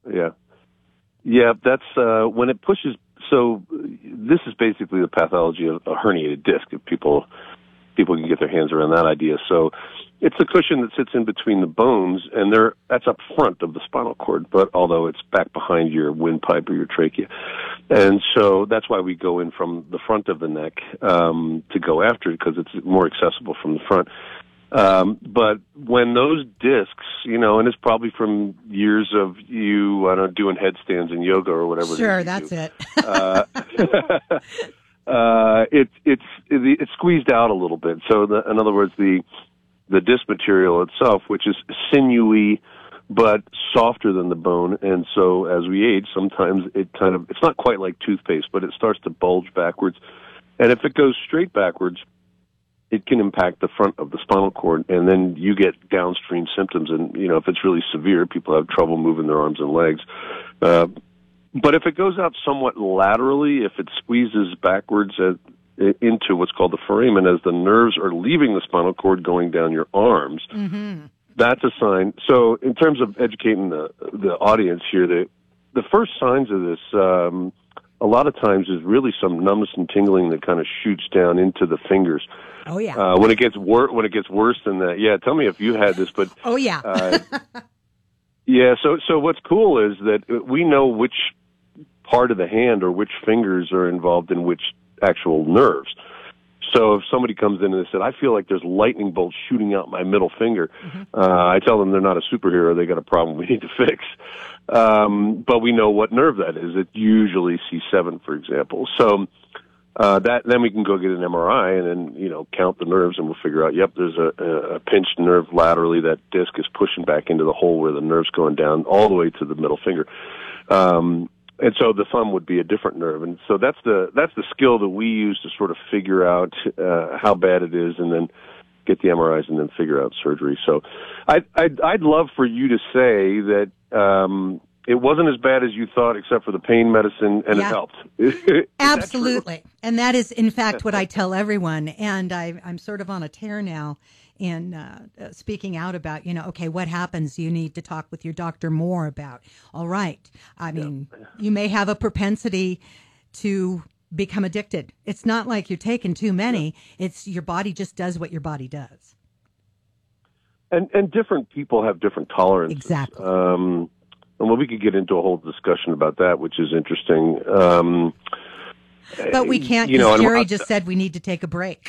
Yeah, that's when it pushes. So this is basically the pathology of a herniated disc. If people can get their hands around that idea. So it's the cushion that sits in between the bones, and that's up front of the spinal cord, but although it's back behind your windpipe or your trachea. And so that's why we go in from the front of the neck to go after it, because it's more accessible from the front. But when those discs, and it's probably from years of you, doing headstands and yoga or whatever. Sure, that's it. It's squeezed out a little bit. So in other words, the disc material itself, which is sinewy but softer than the bone, and so as we age, sometimes it's not quite like toothpaste, but it starts to bulge backwards. And if it goes straight backwards, it can impact the front of the spinal cord, and then you get downstream symptoms. And, if it's really severe, people have trouble moving their arms and legs. But if it goes out somewhat laterally, if it squeezes backwards into what's called the foramen, as the nerves are leaving the spinal cord going down your arms, that's a sign. So in terms of educating the audience here, the first signs of this, a lot of times, is really some numbness and tingling that kind of shoots down into the fingers. Oh yeah. When it gets worse than that, yeah. Tell me if you had this, but oh yeah. Yeah. So what's cool is that we know which part of the hand or which fingers are involved in which actual nerves. So if somebody comes in and they said, I feel like there's lightning bolts shooting out my middle finger, I tell them they're not a superhero. They got a problem we need to fix. But we know what nerve that is. It's usually C7, for example. So then we can go get an MRI and then, count the nerves, and we'll figure out, yep, there's a pinched nerve laterally. That disc is pushing back into the hole where the nerve's going down all the way to the middle finger. And so the thumb would be a different nerve. And so that's the skill that we use to sort of figure out how bad it is, and then get the MRIs and then figure out surgery. So I'd love for you to say that it wasn't as bad as you thought, except for the pain medicine, and it helped. Absolutely. And that is, in fact, what I tell everyone. And I'm sort of on a tear now in speaking out about, okay, what happens? You need to talk with your doctor more about. All right. I mean, you may have a propensity to become addicted. It's not like you're taking too many. It's your body just does what your body does. And different people have different tolerances. Exactly. Well, we could get into a whole discussion about that, which is interesting. But we can't, because Jerry just said we need to take a break.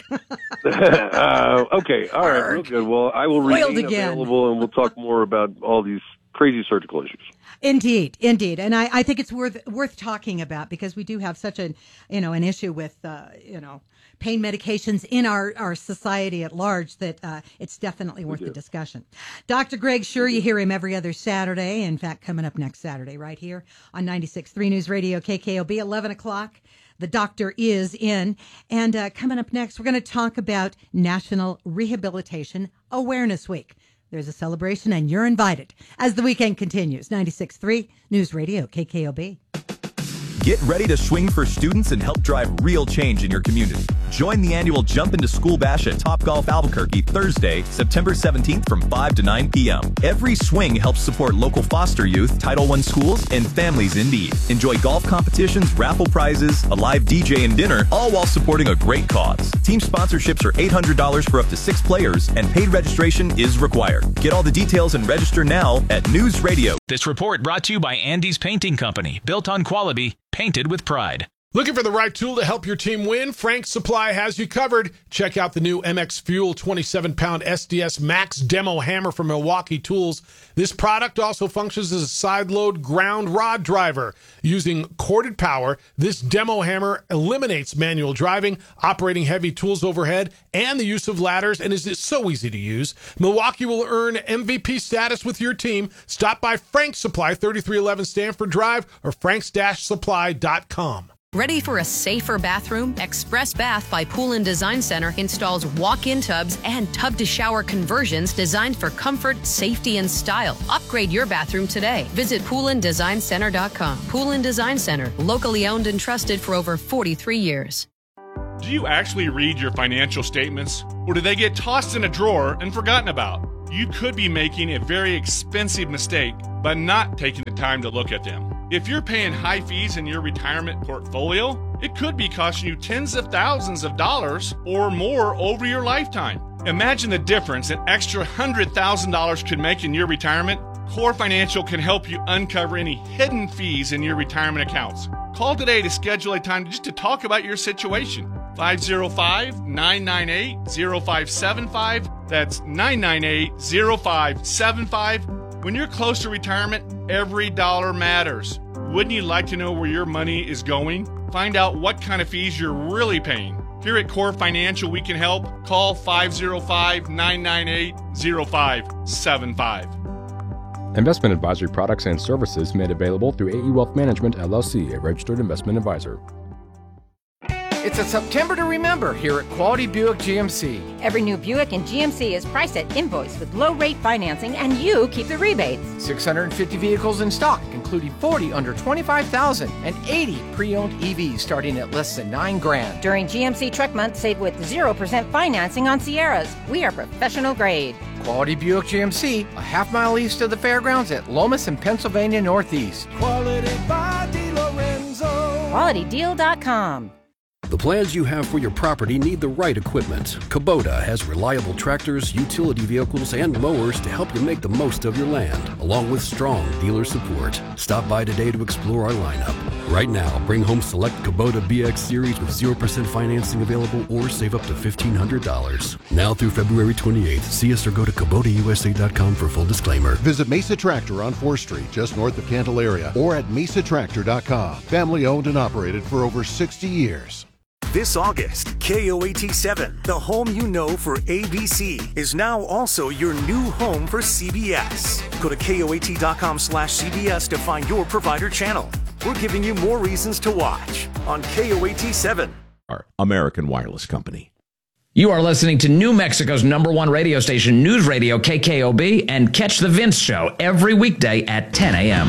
Okay, all right, real good. Well, I will remain available, and we'll talk more about all these crazy surgical issues. Indeed. And I think it's worth talking about, because we do have such an issue with, pain medications in our society at large that it's definitely worth the discussion. Dr. Greg Schur, you hear him every other Saturday. In fact, coming up next Saturday right here on 96.3 News Radio KKOB, 11 o'clock. The doctor is in. And coming up next, we're going to talk about National Rehabilitation Awareness Week. There's a celebration, and you're invited as the weekend continues. 96.3 News Radio KKOB. Get ready to swing for students and help drive real change in your community. Join the annual Jump Into School Bash at Topgolf Albuquerque Thursday, September 17th from 5 to 9 p.m. Every swing helps support local foster youth, Title I schools, and families in need. Enjoy golf competitions, raffle prizes, a live DJ, and dinner, all while supporting a great cause. Team sponsorships are $800 for up to 6 players, and paid registration is required. Get all the details and register now at News Radio. This report brought to you by Andy's Painting Company, built on quality, painted with pride. Looking for the right tool to help your team win? Frank's Supply has you covered. Check out the new MX Fuel 27-pound SDS Max Demo Hammer from Milwaukee Tools. This product also functions as a side-load ground rod driver. Using corded power, this demo hammer eliminates manual driving, operating heavy tools overhead, and the use of ladders, and is so easy to use. Milwaukee will earn MVP status with your team. Stop by Frank's Supply, 3311 Stanford Drive, or franks-supply.com. Ready for a safer bathroom? Express Bath by Pool & Design Center installs walk-in tubs and tub-to-shower conversions designed for comfort, safety, and style. Upgrade your bathroom today. Visit poolanddesignCenter.com. Pool & Design Center, locally owned and trusted for over 43 years. Do you actually read your financial statements, or do they get tossed in a drawer and forgotten about? you could be making a very expensive mistake by not taking the time to look at them. If you're paying high fees in your retirement portfolio, it could be costing you tens of thousands of dollars or more over your lifetime. Imagine the difference an extra $100,000 could make in your retirement. Core Financial can help you uncover any hidden fees in your retirement accounts. Call today to schedule a time just to talk about your situation. 505-998-0575. That's 998-0575. When you're close to retirement, every dollar matters. Wouldn't you like to know where your money is going? Find out what kind of fees you're really paying. Here at Core Financial, we can help. Call 505-998-0575. Investment advisory products and services made available through AE Wealth Management, LLC, a registered investment advisor. It's a September to remember here at Quality Buick GMC. Every new Buick in GMC is priced at invoice with low-rate financing, and you keep the rebates. 650 vehicles in stock, including 40 under $25,000 and 80 pre-owned EVs starting at less than $9,000. During GMC Truck Month, save with 0% financing on Sierras. We are professional grade. Quality Buick GMC, a half-mile east of the fairgrounds at Lomas and Pennsylvania Northeast. Quality by DeLorenzo. QualityDeal.com. The plans you have for your property need the right equipment. Kubota has reliable tractors, utility vehicles, and mowers to help you make the most of your land, along with strong dealer support. Stop by today to explore our lineup. Right now, bring home select Kubota BX Series with 0% financing available or save up to $1,500. Now through February 28th, see us or go to KubotaUSA.com for full disclaimer. Visit Mesa Tractor on 4th Street, just north of Candelaria, or at mesatractor.com. Family owned and operated for over 60 years. This August, KOAT7, the home you know for ABC, is now also your new home for CBS. Go to KOAT.com/CBS to find your provider channel. We're giving you more reasons to watch on KOAT7. Our American Wireless Company. You are listening to New Mexico's #1 radio station, News Radio KKOB, and catch The Vince Show every weekday at 10 a.m.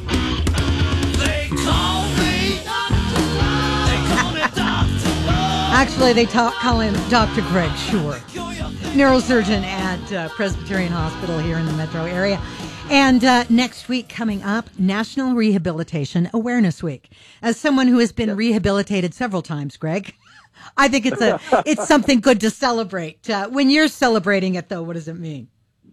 Actually, they call him Dr. Greg Shore, neurosurgeon at Presbyterian Hospital here in the metro area. And next week coming up, National Rehabilitation Awareness Week. As someone who has been rehabilitated several times, Greg, I think it's something good to celebrate. When you're celebrating it, though, what does it mean?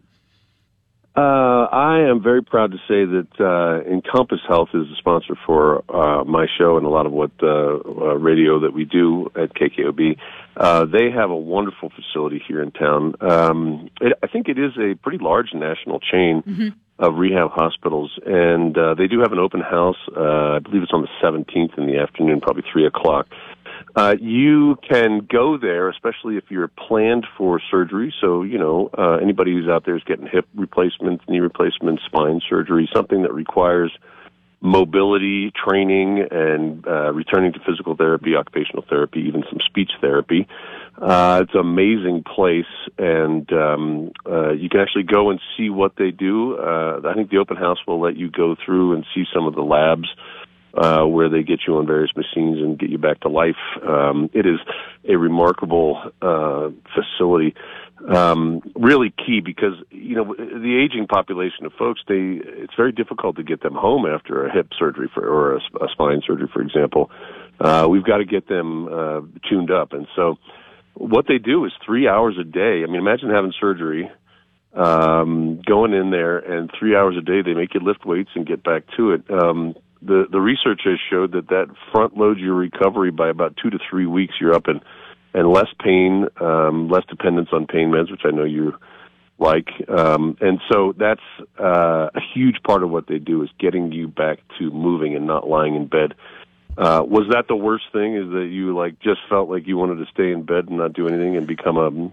I am very proud to say that Encompass Health is a sponsor for my show and a lot of what radio that we do at KKOB. They have a wonderful facility here in town. I think it is a pretty large national chain of rehab hospitals, and they do have an open house. I believe it's on the 17th in the afternoon, probably 3 o'clock. You can go there, especially if you're planned for surgery. So, anybody who's out there is getting hip replacements, knee replacements, spine surgery, something that requires mobility training and returning to physical therapy, occupational therapy, even some speech therapy. It's an amazing place, and you can actually go and see what they do. I think the open house will let you go through and see some of the labs where they get you on various machines and get you back to life. It is a remarkable facility, really key because, the aging population of folks, it's very difficult to get them home after a hip surgery or a spine surgery, for example. We've got to get them tuned up. And so what they do is 3 hours a day. I mean, imagine having surgery, going in there, and 3 hours a day they make you lift weights and get back to it. The research has showed that front loads your recovery by about 2 to 3 weeks. You're up and less pain, less dependence on pain meds, which I know you like. And so that's a huge part of what they do is getting you back to moving and not lying in bed. Was that the worst thing, is that you just felt like you wanted to stay in bed and not do anything and become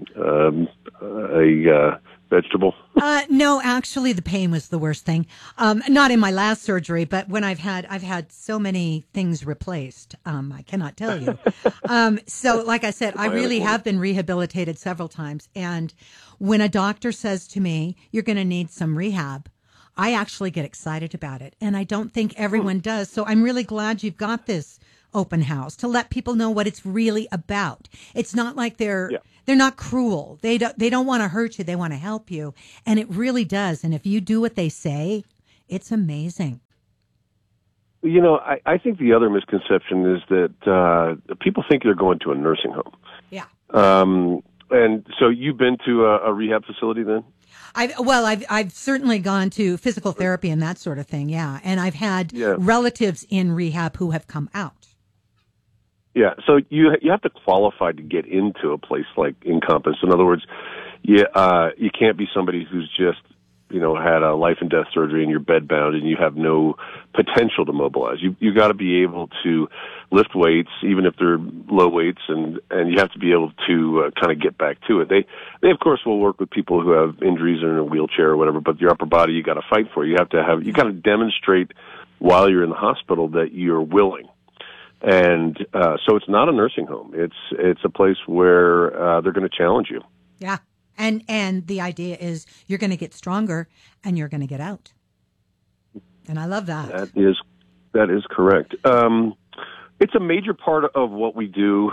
a vegetable? No, actually, the pain was the worst thing. Not in my last surgery, but when I've had so many things replaced. I cannot tell you. So, like I said, I really have been rehabilitated several times. And when a doctor says to me, "You're going to need some rehab," I actually get excited about it. And I don't think everyone does. So I'm really glad you've got this open house to let people know what it's really about. It's not like they're not cruel. They don't want to hurt you. They want to help you. And it really does. And if you do what they say, it's amazing. You know, I think the other misconception is that people think they're going to a nursing home. Yeah. And so you've been to a rehab facility then? I've certainly gone to physical therapy and that sort of thing, yeah. And I've had relatives in rehab who have come out. Yeah, so you have to qualify to get into a place like Encompass. In other words, you can't be somebody who's just, had a life and death surgery and you're bedbound and you have no potential to mobilize. You got to be able to lift weights, even if they're low weights, and you have to be able to kind of get back to it. They of course will work with people who have injuries or in a wheelchair or whatever, but your upper body you got to fight for. You got to demonstrate while you're in the hospital that you're willing. And so it's not a nursing home. It's a place where they're going to challenge you. Yeah. And the idea is you're going to get stronger and you're going to get out. And I love that. That is correct. It's a major part of what we do.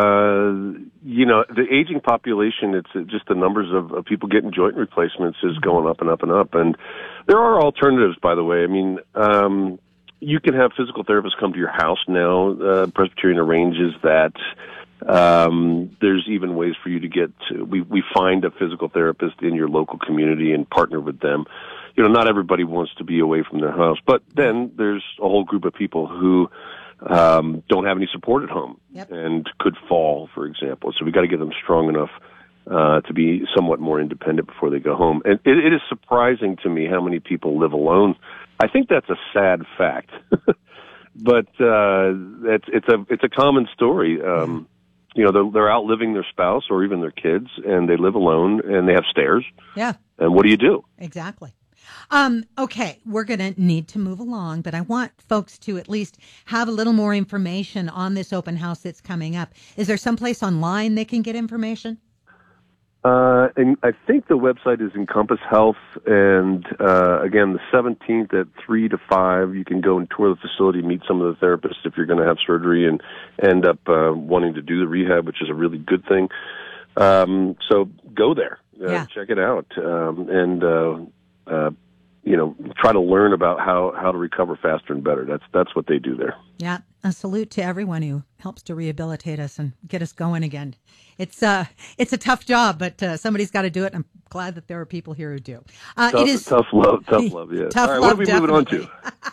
The aging population, it's just the numbers of people getting joint replacements is going up and up and up. And there are alternatives, by the way. I mean, you can have physical therapists come to your house now. Presbyterian arranges that. There's even ways for you to get to, we find a physical therapist in your local community and partner with them. Not everybody wants to be away from their house, but then there's a whole group of people who don't have any support at home and could fall, for example. So we got to get them strong enough to be somewhat more independent before they go home. And it is surprising to me how many people live alone. I think that's a sad fact, but it's a common story. They're outliving their spouse or even their kids, and they live alone, and they have stairs. Yeah. And what do you do? Exactly. Okay, we're going to need to move along, but I want folks to at least have a little more information on this open house that's coming up. Is there someplace online they can get information? And I think the website is Encompass Health, and again, the 17th at 3 to 5, you can go and tour the facility, meet some of the therapists if you're going to have surgery and end up wanting to do the rehab, which is a really good thing. So go there, check it out, and try to learn about how to recover faster and better. That's what they do there. Yeah, a salute to everyone who helps to rehabilitate us and get us going again. It's a tough job, but somebody's got to do it. I'm glad that there are people here who do. It is tough love, yeah. Tough All right, love, what are we moving on to?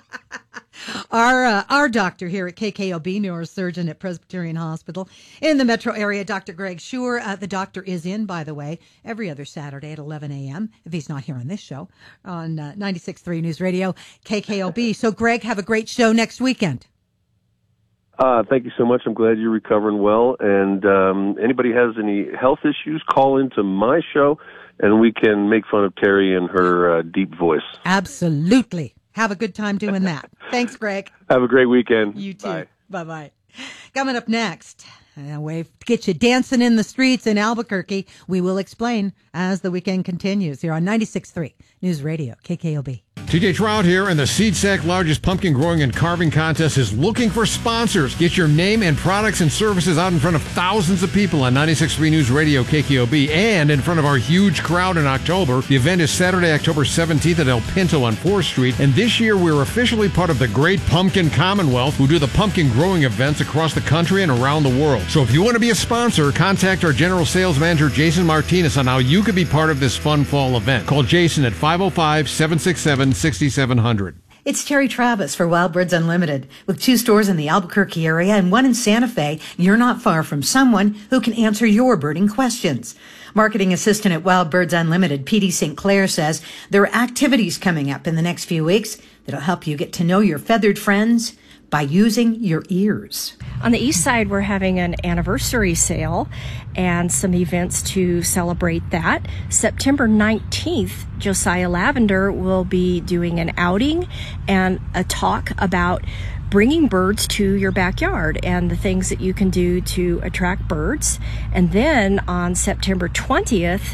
Our doctor here at KKOB, neurosurgeon at Presbyterian Hospital in the metro area, Dr. Greg Schur. The doctor is in, by the way, every other Saturday at 11 a.m., if he's not here on this show, on 96.3 News Radio, KKOB. So, Greg, have a great show next weekend. Thank you so much. I'm glad you're recovering well. And anybody has any health issues, call into my show, and we can make fun of Terry and her deep voice. Absolutely. Have a good time doing that. Thanks, Greg. Have a great weekend. You too. Bye. Bye-bye. Coming up next, a way to get you dancing in the streets in Albuquerque. We will explain as the weekend continues here on 96.3 News Radio, KKOB. TJ Trout here, and the SeedSack largest pumpkin growing and carving contest is looking for sponsors. Get your name and products and services out in front of thousands of people on 96.3 News Radio, KKOB, and in front of our huge crowd in October. The event is Saturday, October 17th at El Pinto on 4th Street, and this year we're officially part of the Great Pumpkin Commonwealth, who do the pumpkin growing events across the country and around the world. So if you want to be a sponsor, contact our General Sales Manager, Jason Martinez, on how you could be part of this fun fall event. Call Jason at 505-767-6700. It's Terry Travis for Wild Birds Unlimited. With 2 stores in the Albuquerque area and 1 in Santa Fe, you're not far from someone who can answer your birding questions. Marketing assistant at Wild Birds Unlimited, P.D. St. Clair, says there are activities coming up in the next few weeks that'll help you get to know your feathered friends by using your ears. On the east side, we're having an anniversary sale and some events to celebrate that. September 19th, Josiah Lavender will be doing an outing and a talk about bringing birds to your backyard and the things that you can do to attract birds. And then on September 20th,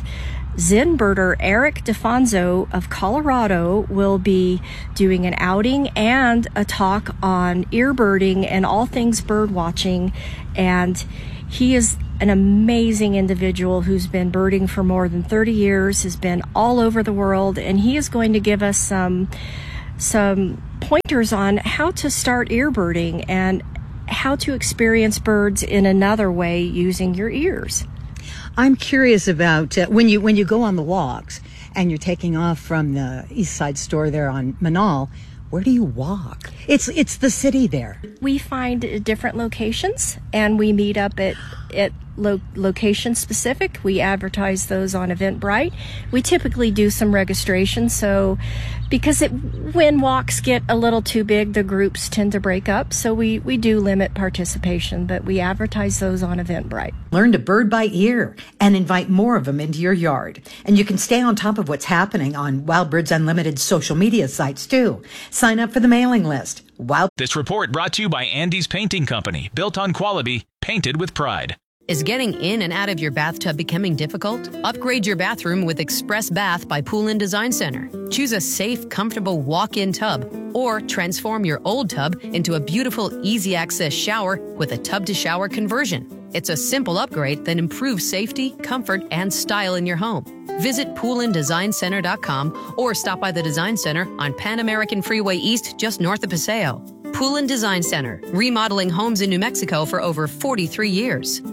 Zen birder Eric DeFonso of Colorado will be doing an outing and a talk on earbirding and all things bird watching. And he is an amazing individual who's been birding for more than 30 years, has been all over the world, and he is going to give us some pointers on how to start earbirding and how to experience birds in another way using your ears. I'm curious about when you go on the walks and you're taking off from the East Side store there on Manal, where do you walk? It's the city there. We find different locations and we meet up at location specific. We advertise those on Eventbrite. We typically do some registration, so because when walks get a little too big, the groups tend to break up, so we do limit participation, but we advertise those on Eventbrite. Learn to bird by ear and invite more of them into your yard. And you can stay on top of what's happening on Wild Birds Unlimited social media sites too. Sign up for the mailing list. This report brought to you by Andy's Painting Company, built on quality, painted with pride. Is getting in and out of your bathtub becoming difficult? Upgrade your bathroom with Express Bath by Pool & Design Center. Choose a safe, comfortable walk-in tub, or transform your old tub into a beautiful, easy-access shower with a tub-to-shower conversion. It's a simple upgrade that improves safety, comfort, and style in your home. Visit poolanddesignCenter.com or stop by the Design Center on Pan American Freeway East, just north of Paseo. Pool & Design Center, remodeling homes in New Mexico for over 43 years.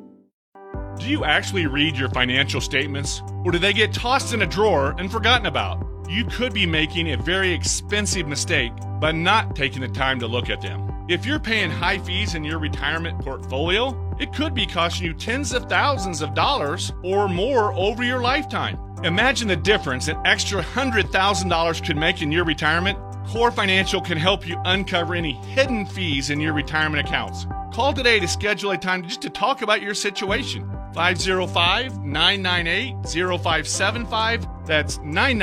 Do you actually read your financial statements, or do they get tossed in a drawer and forgotten about? You could be making a very expensive mistake by not taking the time to look at them. If you're paying high fees in your retirement portfolio, it could be costing you tens of thousands of dollars or more over your lifetime. Imagine the difference an extra $100,000 could make in your retirement. Core Financial can help you uncover any hidden fees in your retirement accounts. Call today to schedule a time just to talk about your situation. 505-998-0575. That's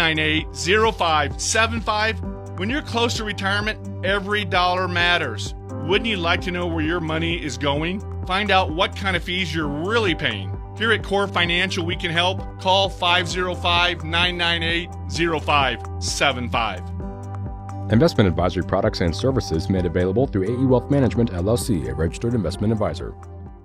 998-0575. When you're close to retirement, every dollar matters. Wouldn't you like to know where your money is going? Find out what kind of fees you're really paying. Here at Core Financial, we can help. Call 505-998-0575. Investment advisory products and services made available through AE Wealth Management, LLC, a registered investment advisor.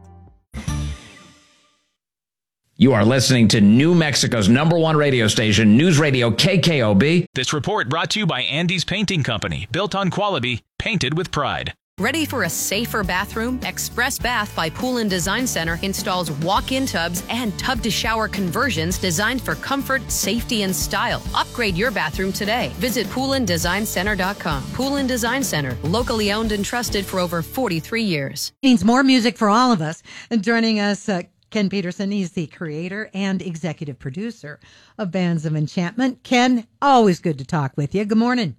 You are listening to New Mexico's #1 radio station, News Radio KKOB. This report brought to you by Andy's Painting Company, built on quality, painted with pride. Ready for a safer bathroom? Express Bath by Pool & Design Center installs walk-in tubs and tub-to-shower conversions designed for comfort, safety, and style. Upgrade your bathroom today. Visit poolanddesignCenter.com. Pool & Design Center, locally owned and trusted for over 43 years. Means more music for all of us. And joining us, Ken Peterson. He's the creator and executive producer of Bands of Enchantment. Ken, always good to talk with you. Good morning.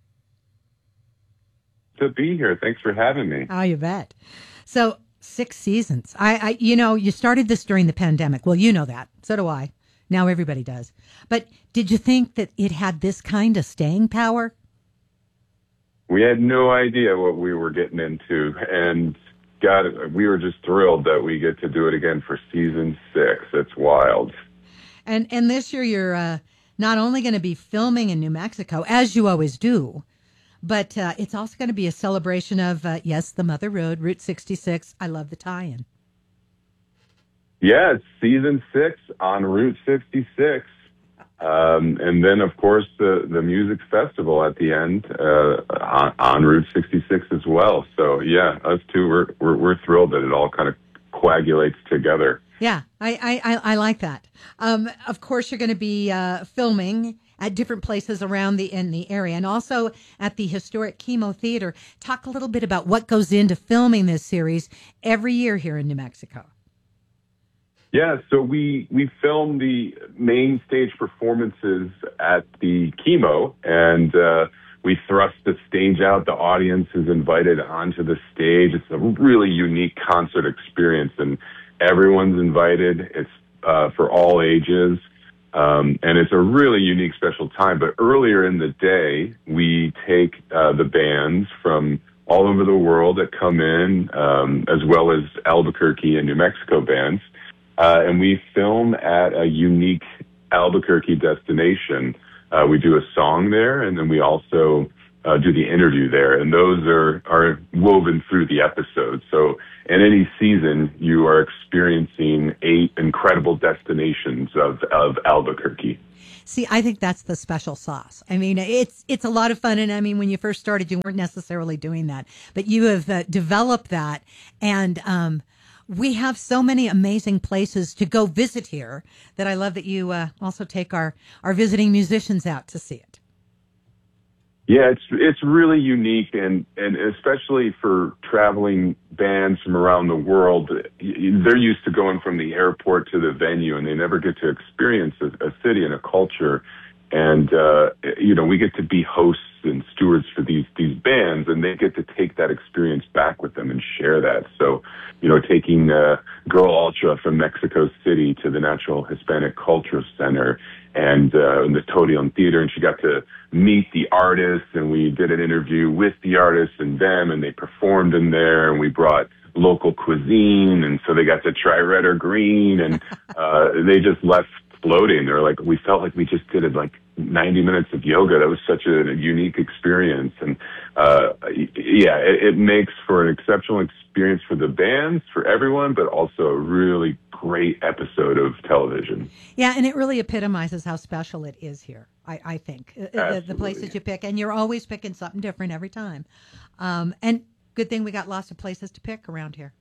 To be here. Thanks for having me. Oh, you bet. So 6 seasons. You started this during the pandemic. Well, you know that. So do I. Now everybody does. But did you think that it had this kind of staying power? We had no idea what we were getting into, and God, we were just thrilled that we get to do it again for season 6. It's wild. And this year you're not only going to be filming in New Mexico, as you always do, but it's also going to be a celebration of, the Mother Road, Route 66. I love the tie-in. Yeah, it's season 6 on Route 66. And then, of course, the music festival at the end on Route 66 as well. So, yeah, us two, we're thrilled that it all kind of coagulates together. Yeah, I like that. Of course, you're going to be filming at different places around in the area, and also at the historic Chemo Theater. Talk a little bit about what goes into filming this series every year here in New Mexico. Yeah, so we film the main stage performances at the Chemo, and we thrust the stage out. The audience is invited onto the stage. It's a really unique concert experience, and everyone's invited. It's for all ages, and it's a really unique, special time. But earlier in the day, we take the bands from all over the world that come in, as well as Albuquerque and New Mexico bands, and we film at a unique Albuquerque destination, we do a song there, and then we also do the interview there, and those are woven through the episode. So in any season, you are experiencing 8 incredible destinations of Albuquerque. See, I think that's the special sauce. I mean, it's a lot of fun. And I mean, when you first started, you weren't necessarily doing that, but you have developed that. And we have so many amazing places to go visit here that I love that you also take our visiting musicians out to see it. Yeah, it's really unique, and especially for traveling bands from around the world, they're used to going from the airport to the venue, and they never get to experience a city and a culture. And we get to be hosts and stewards for these bands, and they get to take that experience back with them and share that. So, taking Girl Ultra from Mexico City to the Natural Hispanic Cultural Center and in the Todeon Theater, and she got to meet the artists, and we did an interview with the artists and them, and they performed in there, and we brought local cuisine, and so they got to try red or green, and they just left floating. They're like, we felt like we just did 90 minutes of yoga. That was such a unique experience. And it makes for an exceptional experience for the bands, for everyone, but also a really great episode of television. Yeah, and it really epitomizes how special it is here, I think, the places you pick. And you're always picking something different every time. And good thing we got lots of places to pick around here.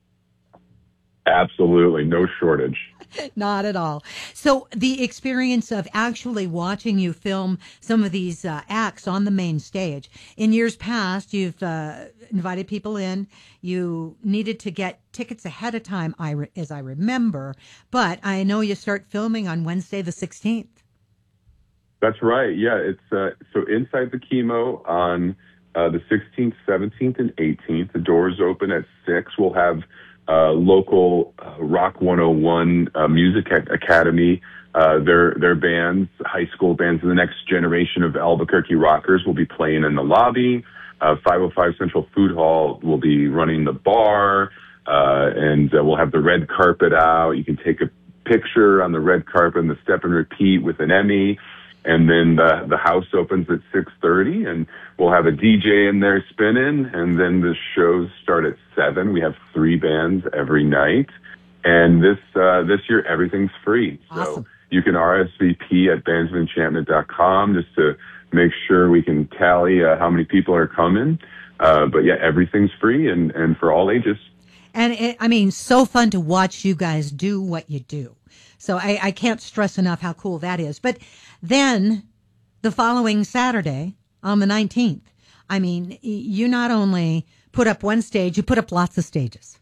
Absolutely. No shortage. Not at all. So the experience of actually watching you film some of these acts on the main stage. In years past, you've invited people in. You needed to get tickets ahead of time, as I remember. But I know you start filming on Wednesday the 16th. That's right. Yeah, it's so Inside the Chemo on the 16th, 17th, and 18th. The doors open at 6. We'll have local Rock 101 Music Academy, their bands, high school bands, and the next generation of Albuquerque rockers will be playing in the lobby. 505 Central Food Hall will be running the bar, and we'll have the red carpet out. You can take a picture on the red carpet and the step and repeat with an Emmy. And then the house opens at 6:30, and we'll have a DJ in there spinning, and then the shows start at 7. We have 3 bands every night, and this year everything's free. Awesome. So you can RSVP at bandsofenchantment.com just to make sure we can tally how many people are coming. But yeah, everything's free and for all ages. And so fun to watch you guys do what you do. So I can't stress enough how cool that is. But then the following Saturday on the 19th, you not only put up one stage, you put up lots of stages.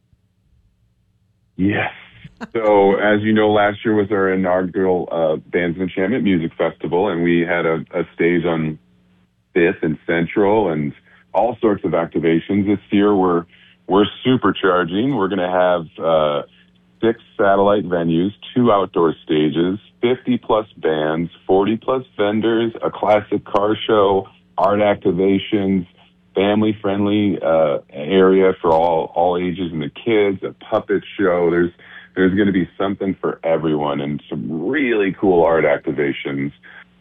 Yes. So as you know, last year was our inaugural Bands of Enchantment Music Festival, and we had a stage on 5th and Central and all sorts of activations. This year we're supercharging. We're going to have 6 satellite venues, 2 outdoor stages, 50-plus bands, 40-plus vendors, a classic car show, art activations, family-friendly area for all ages and the kids, a puppet show. There's going to be something for everyone and some really cool art activations.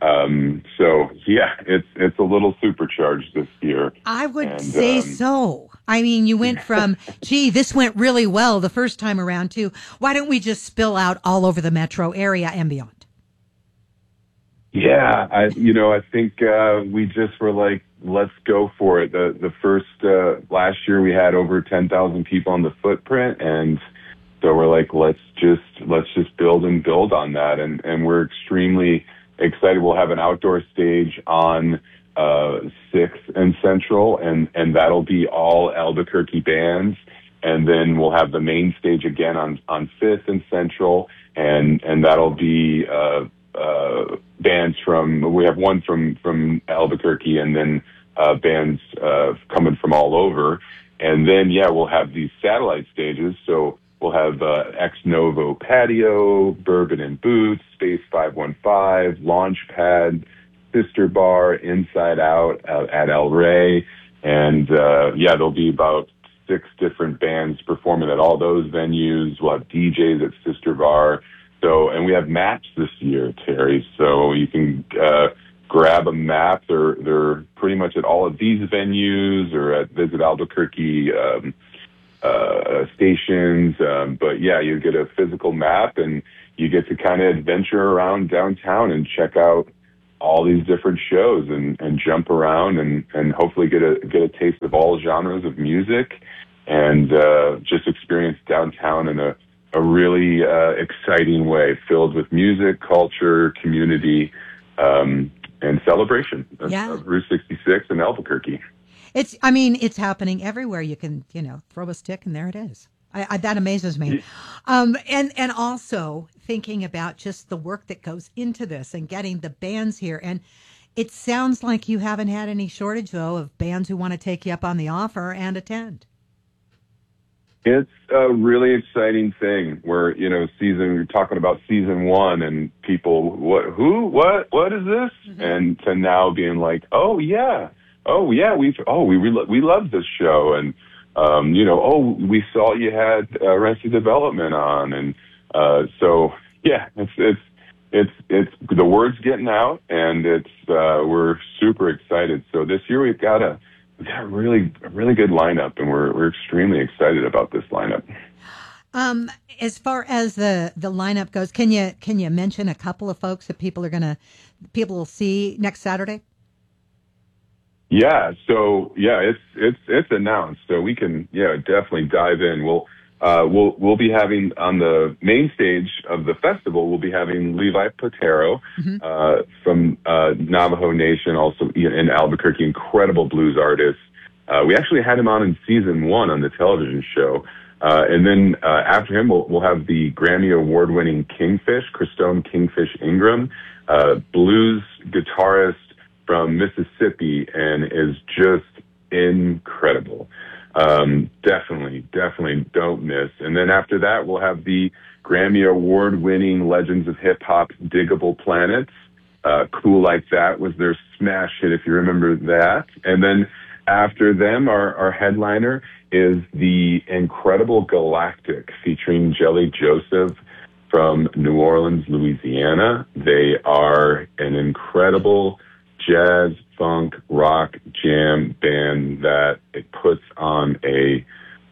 So yeah, it's a little supercharged this year. I would say so. You went from, gee, this went really well the first time around to, why don't we just spill out all over the metro area and beyond? Yeah, I think we just were like, let's go for it. The first last year we had over 10,000 people on the footprint, and so we're like, let's just build on that, and we're extremely excited. We'll have an outdoor stage on 6th and Central, and that'll be all Albuquerque bands. And then we'll have the main stage again on 5th and Central, and that'll be bands we have one from Albuquerque, and then bands coming from all over. And then, we'll have these satellite stages. So we'll have Ex Novo Patio, Bourbon and Boots, Space 515, Launchpad, Sister Bar, Inside Out at El Rey. And there'll be about 6 different bands performing at all those venues. We'll have DJs at Sister Bar. So, and we have maps this year, Terry. So you can grab a map. They're pretty much at all of these venues or at Visit Albuquerque stations. But yeah, you get a physical map and you get to kind of adventure around downtown and check out all these different shows and jump around and hopefully get a taste of all genres of music and just experience downtown in a really exciting way, filled with music, culture, community, and celebration of Route 66 in Albuquerque. It's happening everywhere. You can, throw a stick and there it is. That amazes me. And also thinking about just the work that goes into this and getting the bands here. And it sounds like you haven't had any shortage, though, of bands who want to take you up on the offer and attend. It's a really exciting thing where, you're talking about season 1 and people, what is this? Mm-hmm. And to now being like, we love this show. And, we saw you had Arrested Development on. And, so yeah, it's the word's getting out and we're super excited. So this year we've got a really good lineup, and we're extremely excited about this lineup. As far as the lineup goes, can you mention a couple of folks that people will see next Saturday? Yeah, so it's announced, so we can definitely dive in. We'll be having on the main stage of the festival. We'll be having Levi Potero from Navajo Nation, also in Albuquerque, incredible blues artist. We actually had him on in season 1 on the television show, and then after him, we'll have the Grammy Award-winning Kingfish, Christone Kingfish Ingram, blues guitarist from Mississippi, and is just incredible. Definitely don't miss. And then after that, we'll have the Grammy Award-winning Legends of Hip Hop, Diggable Planets. Cool Like That was their smash hit, if you remember that. And then after them, our headliner is the incredible Galactic, featuring Jelly Joseph from New Orleans, Louisiana. They are an incredible jazz, funk, rock, jam band that it puts on a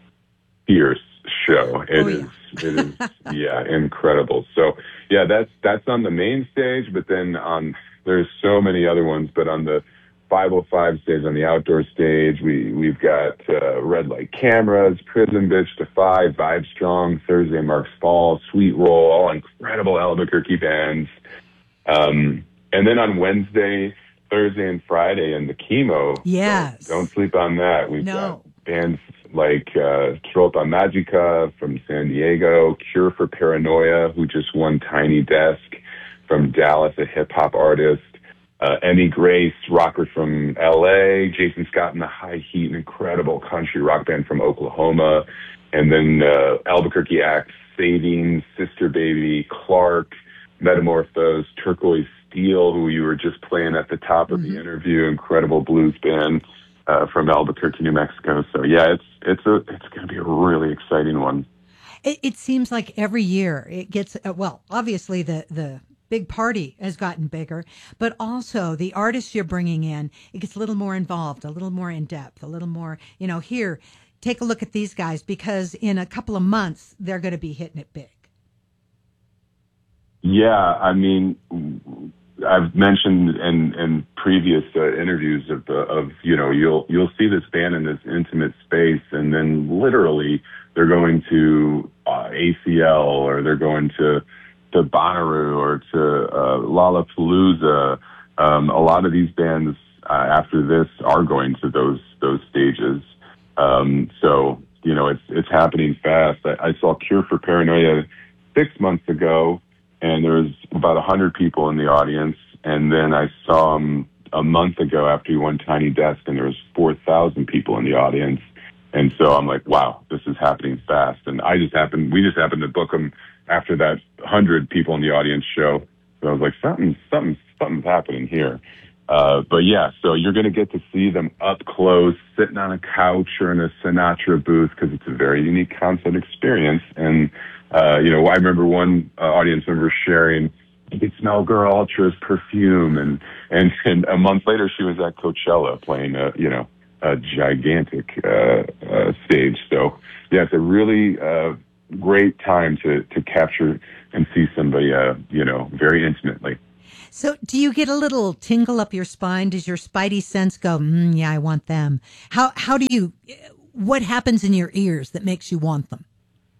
fierce show. It is incredible. So that's on the main stage, but then there's so many other ones, but on the 505 stage, on the outdoor stage, we've got Red Light Cameras, Prison Bitch, Defy, Vibe Strong, Thursday Marks Fall, Sweet Roll, all incredible Albuquerque bands. And then on Wednesday, Thursday, and Friday in the Chemo. Yes. Don't sleep on that. We've got bands like Trolpa Magica from San Diego, Cure for Paranoia, who just won Tiny Desk from Dallas, a hip-hop artist, Emmy Grace, rocker from L.A., Jason Scott and the High Heat, an incredible country rock band from Oklahoma, and then Albuquerque acts Savings, Sister Baby, Clark, Metamorphose, Turquoise Steel, who you were just playing at the top of the interview, incredible blues band from Albuquerque, New Mexico. So it's going to be a really exciting one. It seems like every year it gets obviously the big party has gotten bigger, but also the artists you're bringing in, it gets a little more involved, a little more in depth, a little more, here, take a look at these guys, because in a couple of months they're going to be hitting it big. Yeah, I mean, I've mentioned in previous interviews of you'll see this band in this intimate space, and then literally they're going to ACL, or they're going to Bonnaroo, or to Lollapalooza. A lot of these bands after this are going to those stages. So it's happening fast. I saw Cure for Paranoia 6 months ago, and there was about 100 people in the audience. And then I saw him a month ago after he won Tiny Desk, and there was 4,000 people in the audience. And so I'm like, wow, this is happening fast. And we just happened to book him after that 100 people in the audience show. So I was like, something's happening here. But yeah, so you're going to get to see them up close, sitting on a couch or in a Sinatra booth, because it's a very unique concert experience. And, I remember one audience member sharing, you could smell Girl Ultra's perfume. And a month later, she was at Coachella playing, a gigantic stage. So yeah, it's a really great time to capture and see somebody, very intimately. So do you get a little tingle up your spine? Does your spidey sense go, yeah, I want them? How do you, what happens in your ears that makes you want them?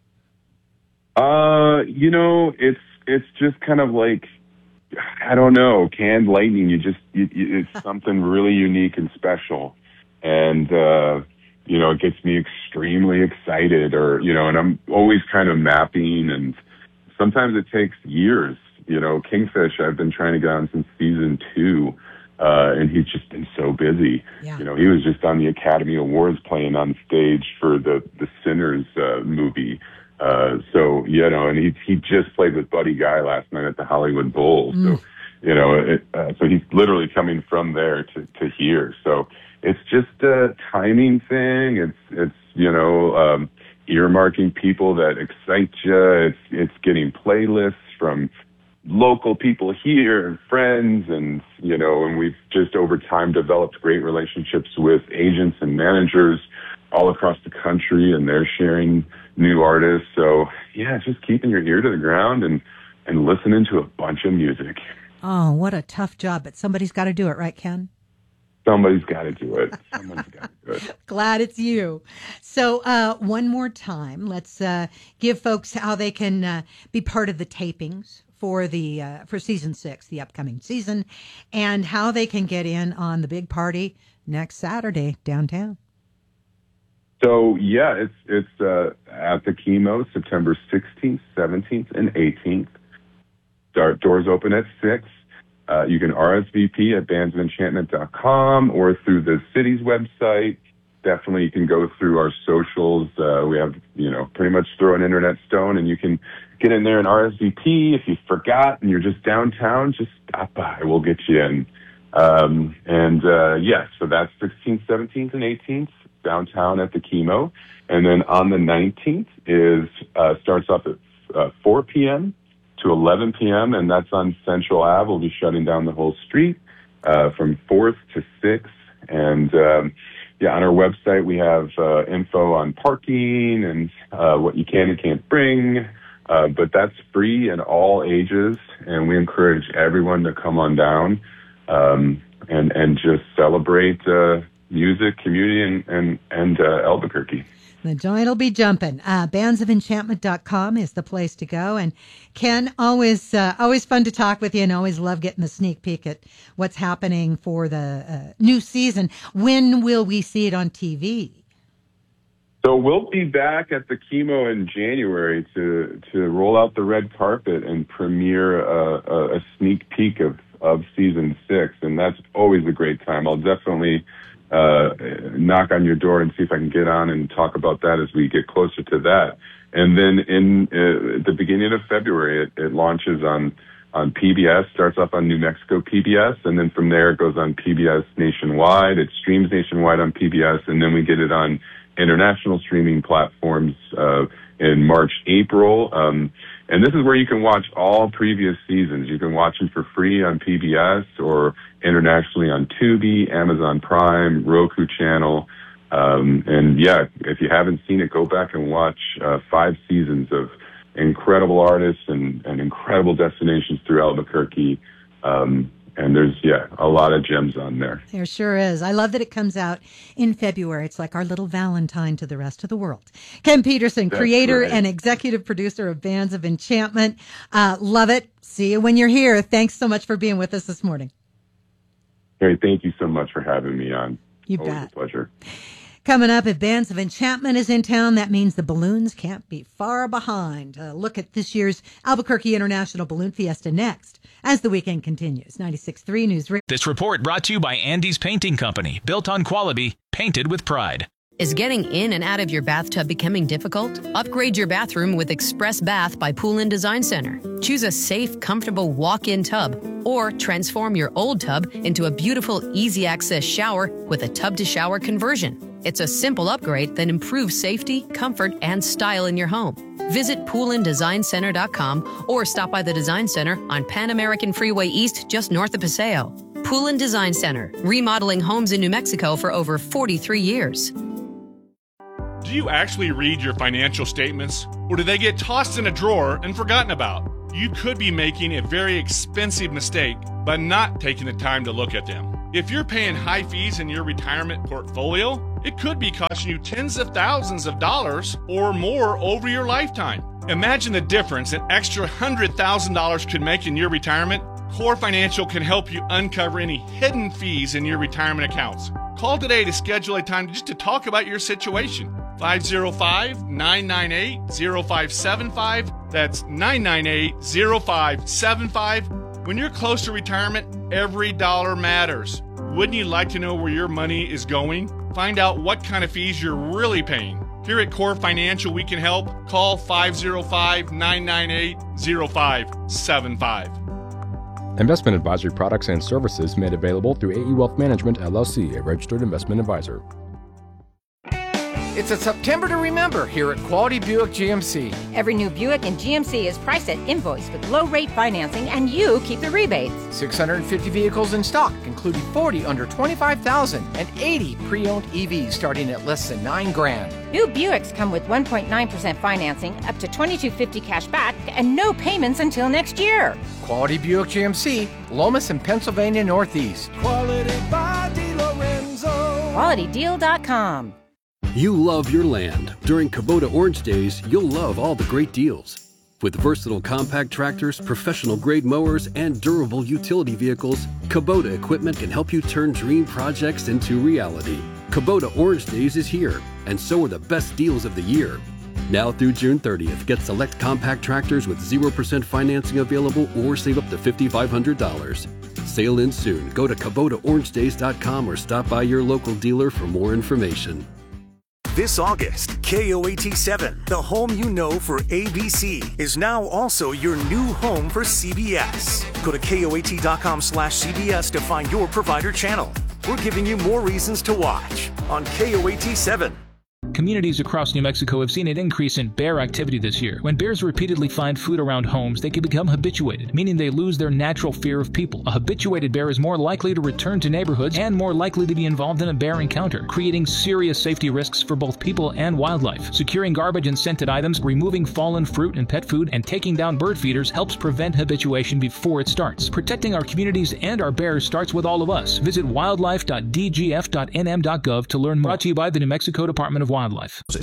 It's just kind of like, I don't know, canned lightning. It's something really unique and special. And, it gets me extremely excited and I'm always kind of mapping, and sometimes it takes years. Kingfish, I've been trying to get on since season 2, and he's just been so busy. Yeah. He was just on the Academy Awards playing on stage for the Sinners movie. And he just played with Buddy Guy last night at the Hollywood Bowl. So, so he's literally coming from there to here. So it's just a timing thing. It's earmarking people that excite you. It's getting playlists from local people here and friends, and we've just over time developed great relationships with agents and managers all across the country, and they're sharing new artists. So yeah, just keeping your ear to the ground and listening to a bunch of music. Oh, what a tough job, but somebody's got to do it, right, Ken? Somebody's got to do it. Someone's got to do it. Glad it's you. So one more time, let's give folks how they can be part of the tapings for for season 6, the upcoming season, and how they can get in on the big party next Saturday downtown. So yeah, it's at the Chemo, September 16th, 17th, and 18th. Doors open at 6. You can RSVP at bandsoфenchantment.com or through the city's website. Definitely, you can go through our socials. We have, pretty much throw an internet stone and you can get in there and RSVP. If you forgot and you're just downtown, just stop by. We'll get you in. So that's 16th, 17th, and 18th downtown at the Chemo. And then on the 19th starts off at 4 p.m. to 11 p.m., and that's on Central Ave. We'll be shutting down the whole street from 4th to 6th. And, on our website, we have info on parking and what you can and can't bring. But that's free and all ages, and we encourage everyone to come on down and just celebrate music, community, and Albuquerque. The joint will be jumping. Bandsofenchantment.com is the place to go. And Ken, always fun to talk with you, and always love getting the sneak peek at what's happening for the new season. When will we see it on TV? So we'll be back at the Chemo in January to roll out the red carpet and premiere a sneak peek of season 6, and that's always a great time. I'll definitely knock on your door and see if I can get on and talk about that as we get closer to that. And then in the beginning of February, it launches on PBS, starts off on New Mexico PBS, and then from there it goes on PBS nationwide. It streams nationwide on PBS, and then we get it on international streaming platforms in March, April. And this is where you can watch all previous seasons. You can watch them for free on PBS or internationally on Tubi, Amazon Prime, Roku channel. If you haven't seen it, go back and watch 5 seasons of incredible artists and incredible destinations through Albuquerque. And there's, a lot of gems on there. There sure is. I love that it comes out in February. It's like our little Valentine to the rest of the world. Ken Peterson, That's creator right. and executive producer of Bands of Enchantment. Love it. See you when you're here. Thanks so much for being with us this morning. Hey, thank you so much for having me on. You Always bet. a pleasure. Coming up, if Bands of Enchantment is in town, that means the balloons can't be far behind. Look at this year's Albuquerque International Balloon Fiesta next, as the weekend continues. 96.3 News Radio. This report brought to you by Andy's Painting Company, built on quality, painted with pride. Is getting in and out of your bathtub becoming difficult? Upgrade your bathroom with Express Bath by Pool & Design Center. Choose a safe, comfortable walk-in tub or transform your old tub into a beautiful, easy-access shower with a tub-to-shower conversion. It's a simple upgrade that improves safety, comfort, and style in your home. Visit poolanddesignCenter.com or stop by the Design Center on Pan American Freeway East just north of Paseo. Pool & Design Center, remodeling homes in New Mexico for over 43 years. Do you actually read your financial statements, or do they get tossed in a drawer and forgotten about? You could be making a very expensive mistake by not taking the time to look at them. If you're paying high fees in your retirement portfolio, it could be costing you tens of thousands of dollars or more over your lifetime. Imagine the difference an extra $100,000 could make in your retirement. Core Financial can help you uncover any hidden fees in your retirement accounts. Call today to schedule a time just to talk about your situation. 505-998-0575. That's 998-0575. When you're close to retirement, every dollar matters. Wouldn't you like to know where your money is going? Find out what kind of fees you're really paying. Here at Core Financial, we can help. Call 505-998-0575. Investment advisory products and services made available through AE Wealth Management, LLC, a registered investment advisor. It's a September to remember here at Quality Buick GMC. Every new Buick in GMC is priced at invoice with low-rate financing, and you keep the rebates. 650 vehicles in stock, including 40 under $25,000 and 80 pre-owned EVs starting at less than $9,000. New Buicks come with 1.9% financing, up to $2,250 cash back, and no payments until next year. Quality Buick GMC, Lomas and Pennsylvania Northeast. Quality by DiLorenzo. QualityDeal.com. You love your land. During Kubota Orange Days, you'll love all the great deals. With versatile compact tractors, professional-grade mowers, and durable utility vehicles, Kubota equipment can help you turn dream projects into reality. Kubota Orange Days is here, and so are the best deals of the year. Now through June 30th, get select compact tractors with 0% financing available or save up to $5,500. Sale ends soon. Go to KubotaOrangeDays.com or stop by your local dealer for more information. This August, KOAT7, the home you know for ABC, is now also your new home for CBS. Go to KOAT.com/CBS to find your provider channel. We're giving you more reasons to watch on KOAT7. Communities across New Mexico have seen an increase in bear activity this year. When bears repeatedly find food around homes, they can become habituated, meaning they lose their natural fear of people. A habituated bear is more likely to return to neighborhoods and more likely to be involved in a bear encounter, creating serious safety risks for both people and wildlife. Securing garbage and scented items, removing fallen fruit and pet food, and taking down bird feeders helps prevent habituation before it starts. Protecting our communities and our bears starts with all of us. Visit wildlife.dgf.nm.gov to learn more. Brought to you by the New Mexico Department of Wildlife.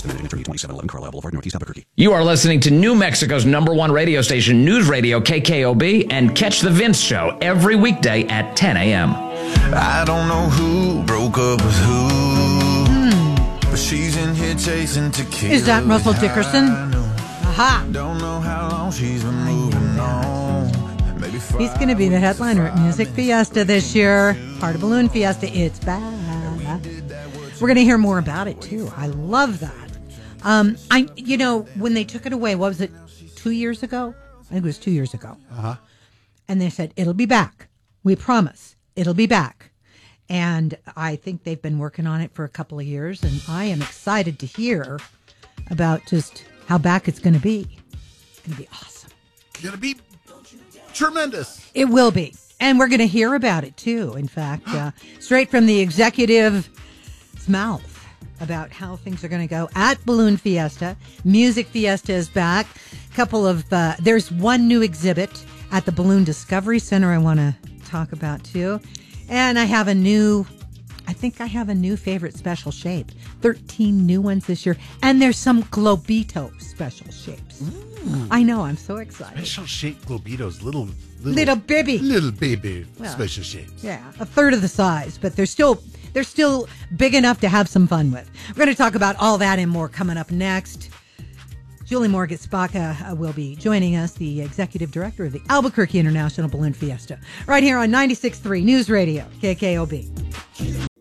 You are listening to New Mexico's #1 radio station, News Radio KKOB, and catch the Vince Show every weekday at 10 a.m. I don't know who broke up with who, but she's in here chasing tequila. Is that Russell Dickerson? Aha! Don't know how long she's been moving on. He's going to be the headliner at Music Fiesta this year. Part of Balloon Fiesta. It's back. We're going to hear more about it, too. I love that. When they took it away, what was it, 2 years ago? I think it was 2 years ago. Uh-huh. And they said, it'll be back. We promise. It'll be back. And I think they've been working on it for a couple of years, and I am excited to hear about just how back it's going to be. It's going to be awesome. It's going to be tremendous. It will be. And we're going to hear about it, too. In fact, straight from the executive mouth about how things are going to go at Balloon Fiesta. Music Fiesta is back. There's one new exhibit at the Balloon Discovery Center I want to talk about too. And I have a new favorite special shape. 13 new ones this year. And there's some Globito special shapes. I know, I'm so excited. Special shape Globitos, little baby special shapes. Yeah, a third of the size, but they're still big enough to have some fun with. We're going to talk about all that and more coming up next. Julie Morgan-Spaka will be joining us, the executive director of the Albuquerque International Balloon Fiesta, right here on 96.3 News Radio, KKOB.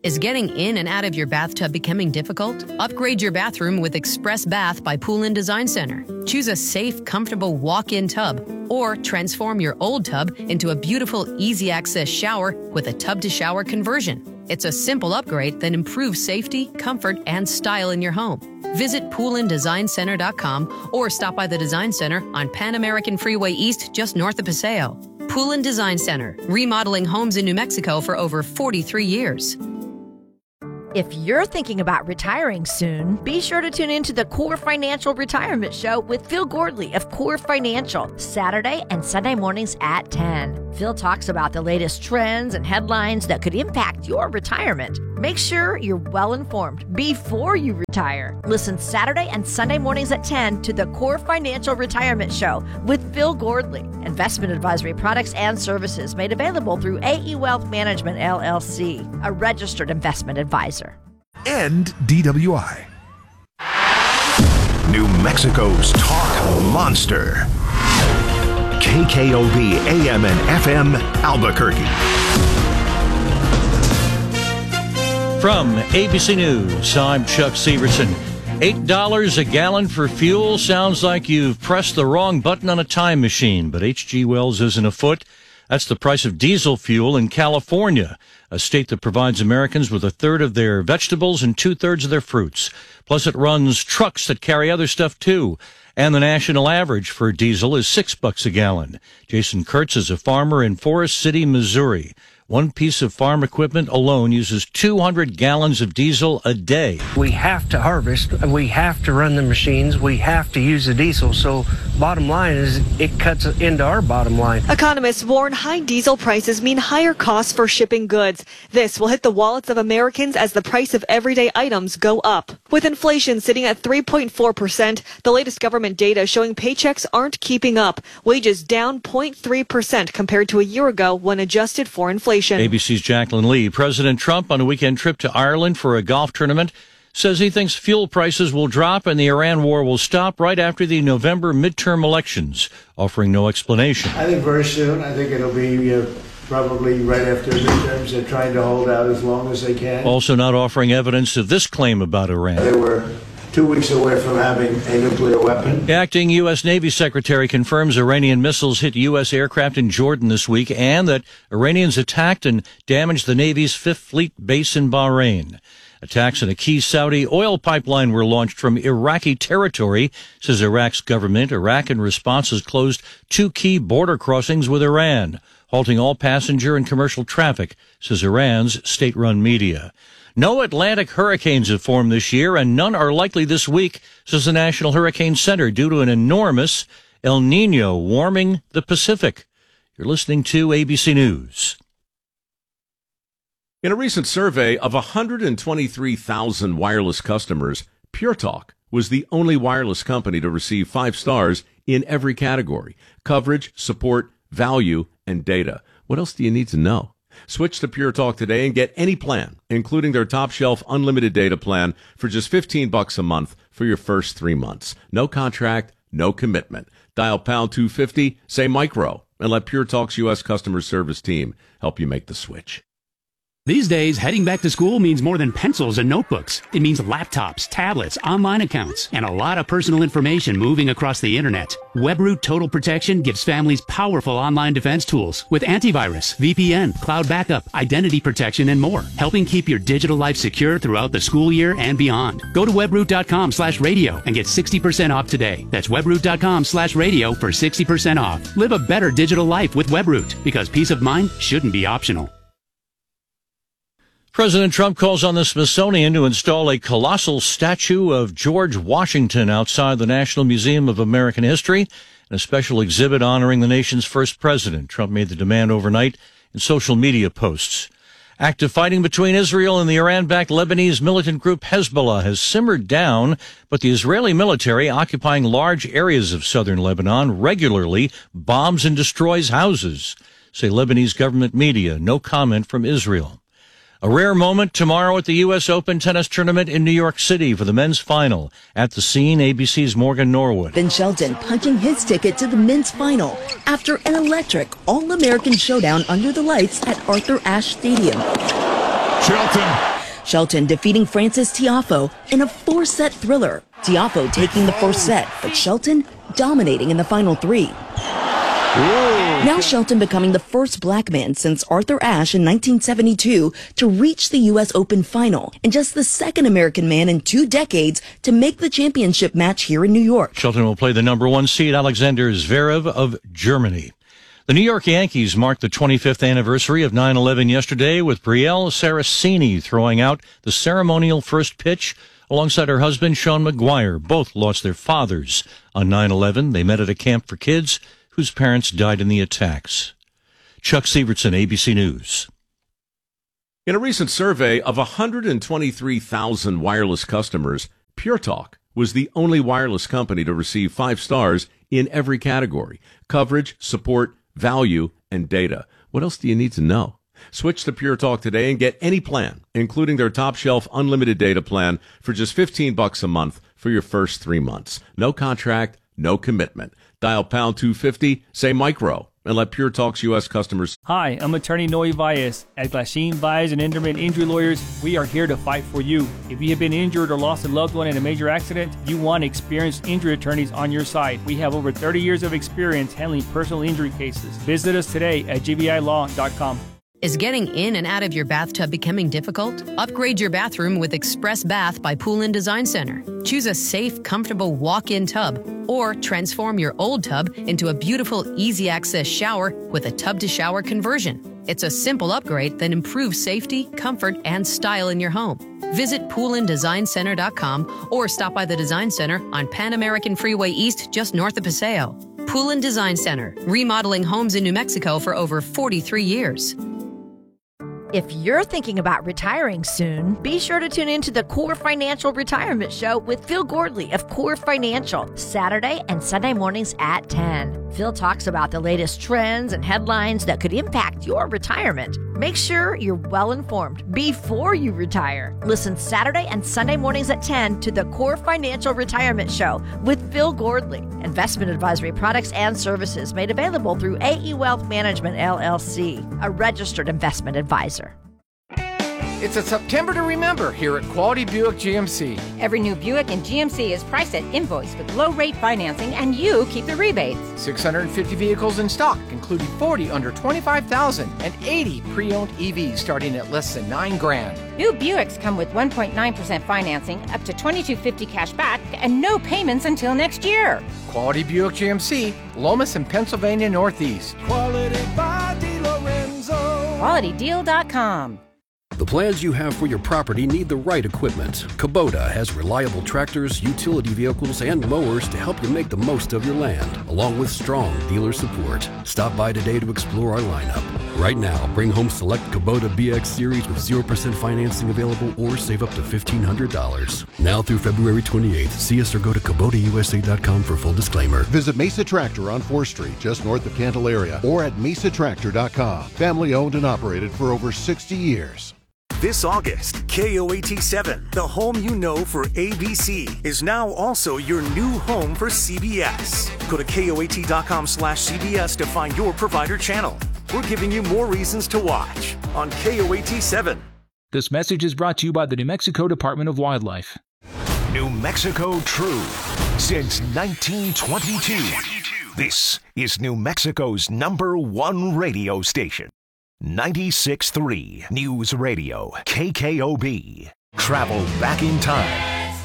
Is getting in and out of your bathtub becoming difficult? Upgrade your bathroom with Express Bath by Pool & Design Center. Choose a safe, comfortable walk-in tub or transform your old tub into a beautiful, easy-access shower with a tub-to-shower conversion. It's a simple upgrade that improves safety, comfort, and style in your home. Visit poolanddesignCenter.com or stop by the Design Center on Pan American Freeway East just north of Paseo. Pool & Design Center, remodeling homes in New Mexico for over 43 years. If you're thinking about retiring soon, be sure to tune in to the Core Financial Retirement Show with Phil Gordley of Core Financial, Saturday and Sunday mornings at 10. Phil talks about the latest trends and headlines that could impact your retirement. Make sure you're well informed before you retire. Listen Saturday and Sunday mornings at 10 to the Core Financial Retirement Show with Phil Gordley. Investment advisory products and services made available through AE Wealth Management, LLC, a registered investment advisor. End DWI. New Mexico's talk monster. KKOB AM and FM Albuquerque. From ABC News, I'm Chuck Severson. $8 a gallon for fuel sounds like you've pressed the wrong button on a time machine, but H.G. Wells isn't afoot. That's the price of diesel fuel in California, a state that provides Americans with a third of their vegetables and two-thirds of their fruits. Plus, it runs trucks that carry other stuff, too. And the national average for diesel is $6 a gallon. Jason Kurtz is a farmer in Forest City, Missouri. One piece of farm equipment alone uses 200 gallons of diesel a day. We have to harvest, we have to run the machines, we have to use the diesel, so bottom line is it cuts into our bottom line. Economists warn high diesel prices mean higher costs for shipping goods. This will hit the wallets of Americans as the price of everyday items go up. With inflation sitting at 3.4%, the latest government data showing paychecks aren't keeping up. Wages down 0.3% compared to a year ago when adjusted for inflation. ABC's Jacqueline Lee. President Trump, on a weekend trip to Ireland for a golf tournament, says he thinks fuel prices will drop and the Iran war will stop right after the November midterm elections, offering no explanation. I think very soon. I think it'll be probably right after midterms. They're trying to hold out as long as they can. Also not offering evidence of this claim about Iran. They were 2 weeks away from having a nuclear weapon. The acting U.S. Navy Secretary confirms Iranian missiles hit U.S. aircraft in Jordan this week and that Iranians attacked and damaged the Navy's Fifth Fleet base in Bahrain. Attacks on a key Saudi oil pipeline were launched from Iraqi territory, says Iraq's government. Iraq, in response, has closed 2 key border crossings with Iran, halting all passenger and commercial traffic, says Iran's state-run media. No Atlantic hurricanes have formed this year, and none are likely this week, says the National Hurricane Center, due to an enormous El Nino warming the Pacific. You're listening to ABC News. In a recent survey of 123,000 wireless customers, Pure Talk was the only wireless company to receive 5 stars in every category: coverage, support, value, and data. What else do you need to know? Switch to Pure Talk today and get any plan, including their top-shelf unlimited data plan, for just $15 a month for your first 3 months. No contract, no commitment. Dial pound 250, say micro, and let Pure Talk's U.S. customer service team help you make the switch. These days, heading back to school means more than pencils and notebooks. It means laptops, tablets, online accounts, and a lot of personal information moving across the internet. WebRoot Total Protection gives families powerful online defense tools with antivirus, VPN, cloud backup, identity protection, and more, helping keep your digital life secure throughout the school year and beyond. Go to webroot.com/radio and get 60% off today. That's webroot.com/radio for 60% off. Live a better digital life with WebRoot, because peace of mind shouldn't be optional. President Trump calls on the Smithsonian to install a colossal statue of George Washington outside the National Museum of American History and a special exhibit honoring the nation's first president. Trump made the demand overnight in social media posts. Active fighting between Israel and the Iran-backed Lebanese militant group Hezbollah has simmered down, but the Israeli military, occupying large areas of southern Lebanon, regularly bombs and destroys houses, say Lebanese government media. No comment from Israel. A rare moment tomorrow at the U.S. Open tennis tournament in New York City for the men's final. At the scene, ABC's Morgan Norwood. Ben Shelton punching his ticket to the men's final after an electric All-American showdown under the lights at Arthur Ashe Stadium. Shelton Shelton defeating Francis Tiafoe in a 4-set thriller. Tiafoe taking the first set, but Shelton dominating in the final 3. Now Shelton becoming the first black man since Arthur Ashe in 1972 to reach the U.S. Open final, and just the second American man in 2 decades to make the championship match here in New York. Shelton will play the number 1 seed Alexander Zverev of Germany. The New York Yankees marked the 25th anniversary of 9/11 yesterday with Brielle Saraceni throwing out the ceremonial first pitch alongside her husband Sean McGuire. Both lost their fathers on 9/11. They met at a camp for kids whose parents died in the attacks. Chuck Sievertson, ABC News. In a recent survey of 123,000 wireless customers, Pure Talk was the only wireless company to receive 5 stars in every category: coverage, support, value, and data. What else do you need to know? Switch to Pure Talk today and get any plan, including their top shelf unlimited data plan, for just $15 a month for your first 3 months. No contract, no commitment. Dial pound 250, say micro, and let Pure Talk's U.S. customers. Hi, I'm attorney Noe Valles. At Glasheen, Valles and Enderman Injury Lawyers, we are here to fight for you. If you have been injured or lost a loved one in a major accident, you want experienced injury attorneys on your side. We have over 30 years of experience handling personal injury cases. Visit us today at gbilaw.com. Is getting in and out of your bathtub becoming difficult? Upgrade your bathroom with Express Bath by Pool & Design Center. Choose a safe, comfortable walk-in tub, or transform your old tub into a beautiful, easy-access shower with a tub-to-shower conversion. It's a simple upgrade that improves safety, comfort, and style in your home. Visit poolanddesignCenter.com or stop by the Design Center on Pan American Freeway East, just north of Paseo. Pool & Design Center, remodeling homes in New Mexico for over 43 years. If you're thinking about retiring soon, be sure to tune into the Core Financial Retirement Show with Phil Gordley of Core Financial, Saturday and Sunday mornings at 10. Phil talks about the latest trends and headlines that could impact your retirement. Make sure you're well informed before you retire. Listen Saturday and Sunday mornings at 10 to the Core Financial Retirement Show with Phil Gordley. Investment advisory products and services made available through AE Wealth Management, LLC, a registered investment advisor. It's a September to remember here at Quality Buick GMC. Every new Buick in GMC is priced at invoice with low-rate financing, and you keep the rebates. 650 vehicles in stock, including 40 under $25,000 and 80 pre-owned EVs starting at less than $9,000. New Buicks come with 1.9% financing, up to $2,250 cash back, and no payments until next year. Quality Buick GMC, Lomas and Pennsylvania Northeast. Quality by DeLorenzo. QualityDeal.com. The plans you have for your property need the right equipment. Kubota has reliable tractors, utility vehicles, and mowers to help you make the most of your land, along with strong dealer support. Stop by today to explore our lineup. Right now, bring home select Kubota BX Series with 0% financing available or save up to $1,500. Now through February 28th, see us or go to KubotaUSA.com for full disclaimer. Visit Mesa Tractor on 4th Street, just north of Candelaria, or at mesatractor.com. Family owned and operated for over 60 years. This August, KOAT7, the home you know for ABC, is now also your new home for CBS. Go to KOAT.com/CBS to find your provider channel. We're giving you more reasons to watch on KOAT7. This message is brought to you by the New Mexico Department of Wildlife. New Mexico True since 1922. This is New Mexico's #1 radio station. 96.3 News Radio, KKOB. Travel back in time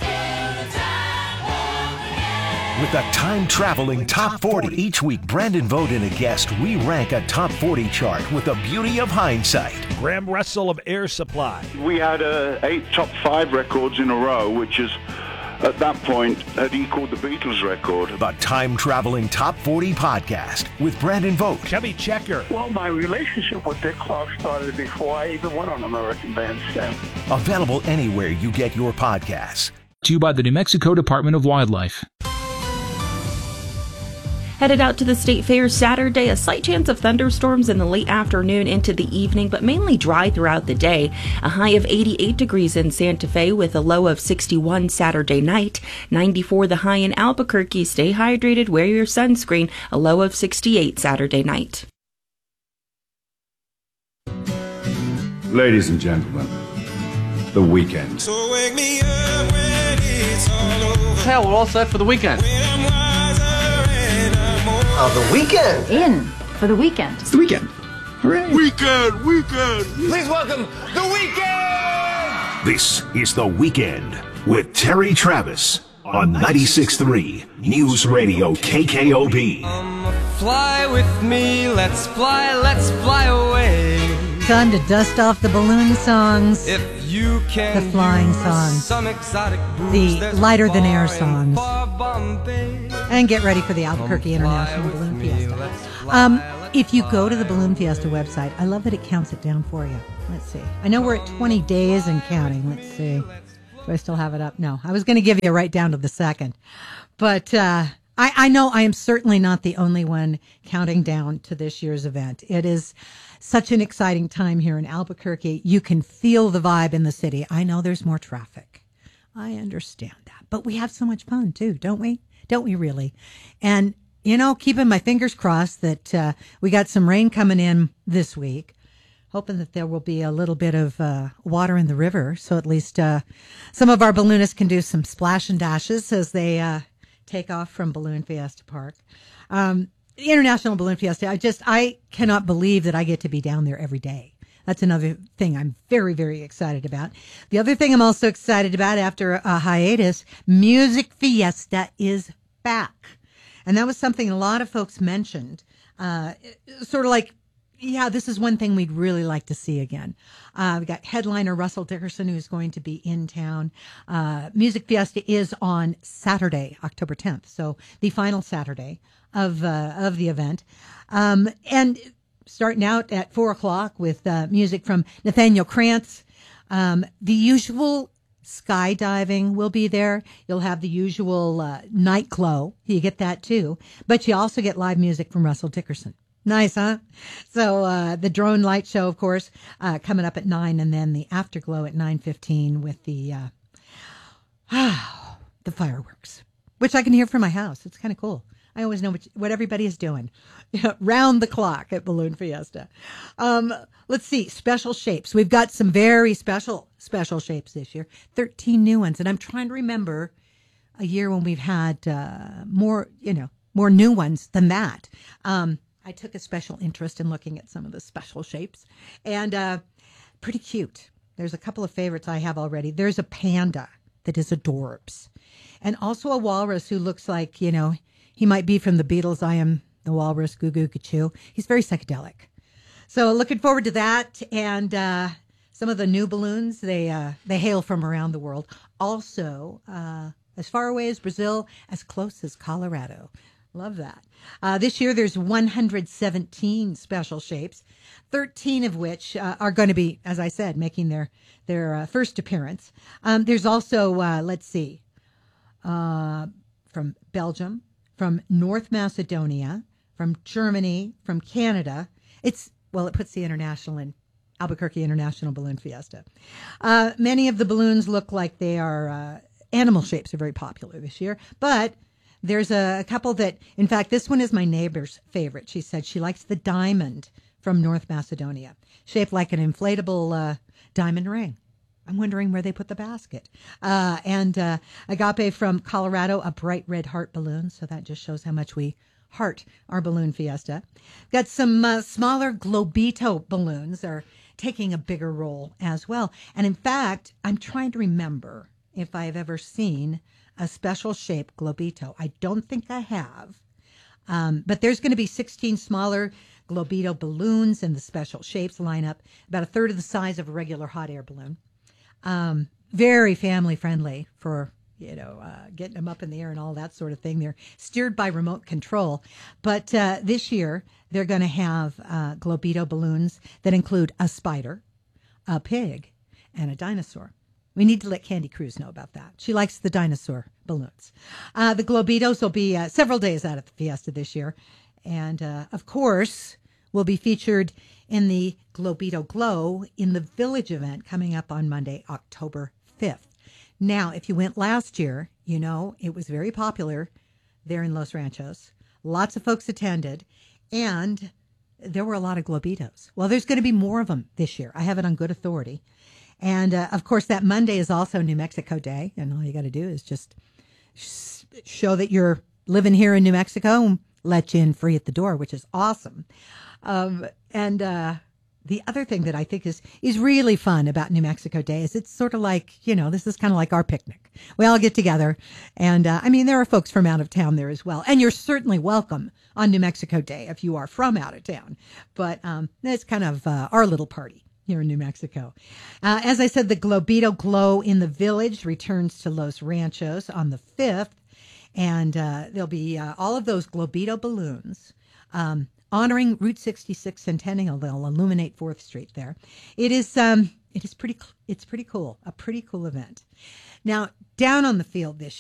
with the time-traveling Top 40. Each week, Brandon Vogt and a guest re-rank a Top 40 chart with the beauty of hindsight. Graham Russell of Air Supply. We had 8 top 5 records in a row, which is, at that point, had equaled the Beatles record. The time-traveling Top 40 podcast with Brandon Vogt. Chubby Checker. Well, my relationship with Dick Clark started before I even went on American Bandstand. Available anywhere you get your podcasts. To you by the New Mexico Department of Wildlife. Headed out to the State Fair Saturday, a slight chance of thunderstorms in the late afternoon into the evening, but mainly dry throughout the day. A high of 88 degrees in Santa Fe with a low of 61 Saturday night. 94 the high in Albuquerque. Stay hydrated, wear your sunscreen. A low of 68 Saturday night. Ladies and gentlemen, The Weeknd. So wake me up when it's all over. Hell, we're all set for the weekend. The Weeknd. In for the weekend. It's The Weeknd. Hooray. Weekend. Please welcome The Weeknd. This is The Weeknd with Terry Travis on 96.3 News Radio KKOB. Fly with me, let's fly away. Time to dust off the balloon songs, If you can the flying songs, some exotic booze, the lighter than air songs, Bombay. and get ready for the Albuquerque International Balloon Fiesta. If you go to the Balloon Fiesta website, I love that it counts it down for you. Let's see. I know we're at 20 days and counting. Let's see. Do I still have it up? No. I was going to give you right down to the second. But I know I am certainly not the only one counting down to this year's event. It is such an exciting time here in Albuquerque. You can feel the vibe in the city. I know there's more traffic. I understand that. But we have so much fun, too, don't we? Don't we really? And, you know, keeping my fingers crossed that we got some rain coming in this week. Hoping that there will be a little bit of water in the river. So at least some of our balloonists can do some splash and dashes as they take off from Balloon Fiesta Park. The International Balloon Fiesta, I cannot believe that I get to be down there every day. That's another thing I'm very, very excited about. The other thing I'm also excited about after a hiatus, Music Fiesta is back. And that was something a lot of folks mentioned, sort of like, yeah, this is one thing we'd really like to see again. We got headliner Russell Dickerson, who's going to be in town. Music Fiesta is on Saturday, October 10th, so the final Saturday of the event. And starting out at 4:00 with music from Nathaniel Krantz. The usual skydiving will be there. You'll have the usual night glow. You get that too. But you also get live music from Russell Dickerson. Nice, huh? So the drone light show, of course, coming up at 9, and then the afterglow at 9:15 with the fireworks, which I can hear from my house. It's kind of cool. I always know what everybody is doing, round the clock at Balloon Fiesta. Let's see, special shapes. We've got some very special shapes this year. 13 new ones, and I'm trying to remember a year when we've had more new ones than that. I took a special interest in looking at some of the special shapes, and pretty cute. There's a couple of favorites I have already. There's a panda that is adorbs, and also a walrus who looks like, he might be from the Beatles. I Am the Walrus, Goo Goo Gachoo. He's very psychedelic. So looking forward to that, and some of the new balloons, they hail from around the world. Also, as far away as Brazil, as close as Colorado. Love that. This year, there's 117 special shapes, 13 of which are going to be, as I said, making their first appearance. There's also, from Belgium, from North Macedonia, from Germany, from Canada. It puts the international in Albuquerque International Balloon Fiesta. Many of the balloons look like they are animal shapes are very popular this year, but there's a couple that, in fact, this one is my neighbor's favorite. She said she likes the diamond from North Macedonia, shaped like an inflatable diamond ring. I'm wondering where they put the basket. And Agape from Colorado, a bright red heart balloon. So that just shows how much we heart our Balloon Fiesta. Got some smaller Globito balloons are taking a bigger role as well. And in fact, I'm trying to remember if I've ever seen a special shape Globito. I don't think I have. But there's going to be 16 smaller Globito balloons in the special shapes lineup, about a third of the size of a regular hot air balloon. Very family friendly for, getting them up in the air and all that sort of thing. They're steered by remote control. But this year, they're going to have Globito balloons that include a spider, a pig, and a dinosaur. We need to let Candy Cruz know about that. She likes the dinosaur balloons. The Globitos will be several days out at the Fiesta this year. And, of course, will be featured in the Globito Glow in the Village event coming up on Monday, October 5th. Now, if you went last year, it was very popular there in Los Ranchos. Lots of folks attended, and there were a lot of Globitos. Well, there's going to be more of them this year. I have it on good authority. And, of course, that Monday is also New Mexico Day. And all you got to do is just show that you're living here in New Mexico and let you in free at the door, which is awesome. The other thing that I think is really fun about New Mexico Day is it's sort of like, this is kind of like our picnic. We all get together. And, there are folks from out of town there as well. And you're certainly welcome on New Mexico Day if you are from out of town. But it's kind of our little party here in New Mexico. As I said, the Globito Glow in the Village returns to Los Ranchos on the 5th. And there'll be all of those Globito balloons honoring Route 66 Centennial. They'll illuminate 4th Street there. It's pretty cool, a pretty cool event. Now, down on the field this